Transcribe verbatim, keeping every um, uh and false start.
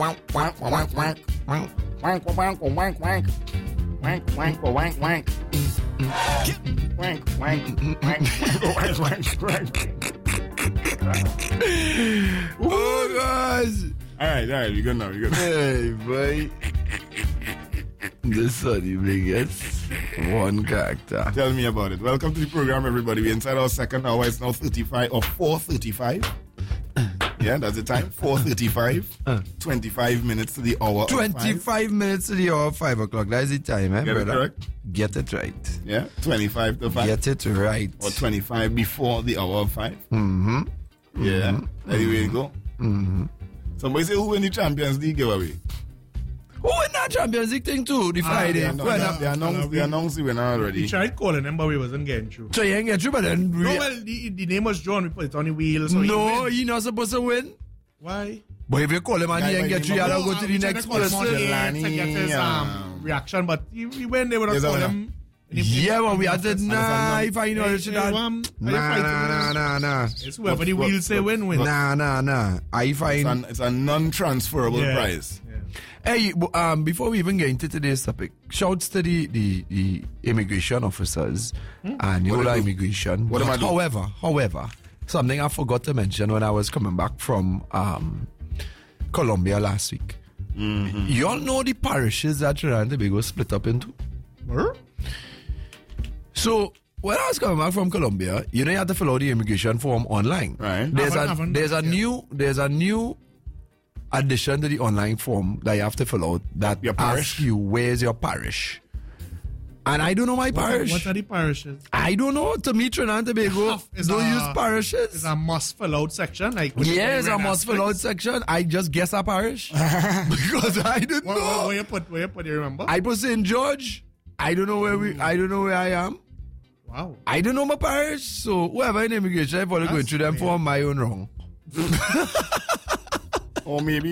wank, wank, wank, wank, wank, wank, wank, wank, wank, wank, wank, wank, wank, wank, wank, wank, wank, wank, wank. Oh gosh! All right, all right, we good now. We good. Hey boy, this one you bring us one character. Tell me about it. Welcome to the program, everybody. We're inside our second hour. It's now thirty-five or four thirty-five. Yeah, that's the time. four thirty-five. Uh. twenty-five minutes to the hour. twenty-five minutes to the hour of five o'clock. That's the time, eh, Get brother? it correct? Get it right. Yeah, twenty-five to five. Get it right. Or twenty-five before the hour of five. Mm-hmm. Yeah, mm-hmm. there you go. Mm-hmm. Somebody say who win the Champions League giveaway? Who win that Champions League thing too? The Friday. They announced, they announced, they announced the winner already. We tried calling him, but we wasn't getting through. So you ain't get through, but then... No, well, the, the name was John. We put it on the wheel. So no, you're not supposed to win. Why? But if you call him and he ain't get through, you have to go to the next person. To get his um, reaction, but he, he went there with a call him. Yeah, but we had to, nah, if I know it should have... Nah, nah, nah, nah. It's whoever the wheel say win, win. Nah, nah, nah. I find... It's, an, it's a non-transferable yeah. prize. Yeah. Hey, um, before we even get into today's topic, shouts to the, the, the immigration officers hmm? and the whole immigration. What am I doing? However, however, something I forgot to mention when I was coming back from um, Colombia last week. Mm-hmm. You all know the parishes that Trinidad and Tobago split up into? Where? So, when I was coming back from Colombia, you know you had to fill out the immigration form online. Right. There's haven't, a haven't, there's a yeah. new there's a new addition to the online form that you have to fill out that Your parish? asks you where's your parish. And I don't know my What parish. Are, what are the parishes? I don't know. To me, Trinidad and Tobago Is don't a- use parishes. It's a must fill out section. Like Yeah, it's a must fill out section. I just guess a parish because I didn't Where, know. where, where you put? Where you put? You remember? I put Saint George. I don't know where we. I don't know where I am. Wow. I don't know my parish, so whoever in immigration, I'm probably going through them for my own wrong. Or maybe